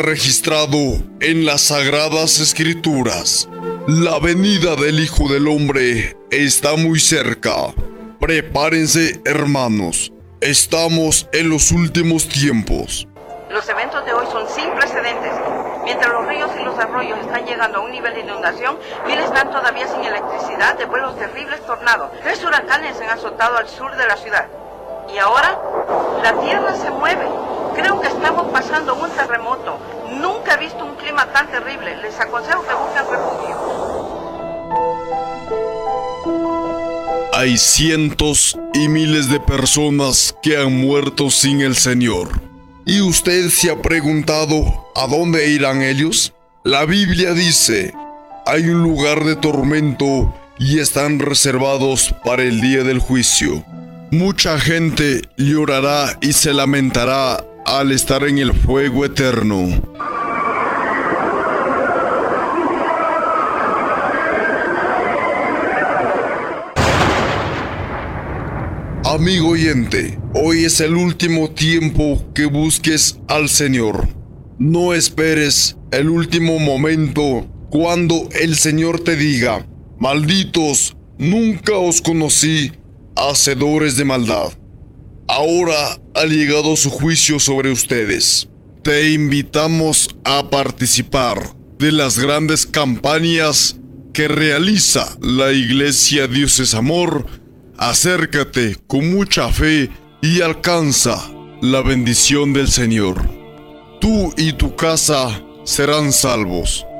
registrado en las Sagradas Escrituras. La venida del Hijo del Hombre está muy cerca. Prepárense, hermanos. Estamos en los últimos tiempos. Los eventos de hoy son sin precedentes. Mientras los ríos y los arroyos están llegando a un nivel de inundación, miles están todavía sin electricidad debido a los terribles tornados. 3 huracanes han azotado al sur de la ciudad. Y ahora, la tierra se mueve. Creo que estamos pasando un terremoto. Nunca he visto un clima tan terrible. Les aconsejo que busquen refugio. Hay cientos y miles de personas que han muerto sin el Señor. ¿Y usted se ha preguntado a dónde irán ellos? La Biblia dice, hay un lugar de tormento y están reservados para el día del juicio. Mucha gente llorará y se lamentará al estar en el fuego eterno. Amigo oyente, hoy es el último tiempo que busques al Señor. No esperes el último momento cuando el Señor te diga, malditos, nunca os conocí, hacedores de maldad. Ahora ha llegado su juicio sobre ustedes. Te invitamos a participar de las grandes campañas que realiza la Iglesia Dios es Amor. Acércate con mucha fe y alcanza la bendición del Señor. Tú y tu casa serán salvos.